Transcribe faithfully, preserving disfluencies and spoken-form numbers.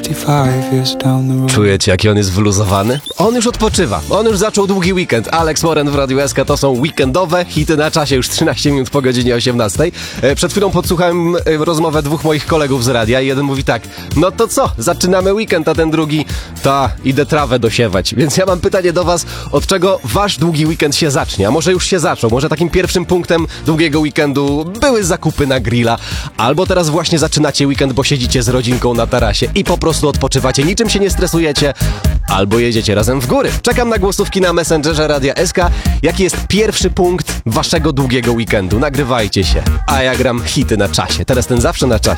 fifty-five years down the road. Czujecie, jaki on jest wyluzowany? On już odpoczywa. On już zaczął długi weekend. Alex Warren w Radiu S K to są weekendowe hity na czasie, już trzynaście minut po godzinie osiemnastej. E, przed chwilą podsłuchałem e, rozmowę dwóch moich kolegów z radia i jeden mówi tak: no to co, zaczynamy weekend, a ten drugi: ta, idę trawę dosiewać. Więc ja mam pytanie do was, od czego wasz długi weekend się zacznie? A może już się zaczął? Może takim pierwszym punktem długiego weekendu były zakupy na grilla? Albo teraz właśnie zaczynacie weekend, bo siedzicie z rodzinką na tarasie i po prostu odpoczywacie, niczym się nie stresujecie, albo jedziecie razem w góry. Czekam na głosówki na Messengerze Radia S K. Jaki jest pierwszy punkt waszego długiego weekendu? Nagrywajcie się, a ja gram hity na czasie. Teraz ten zawsze na czasie.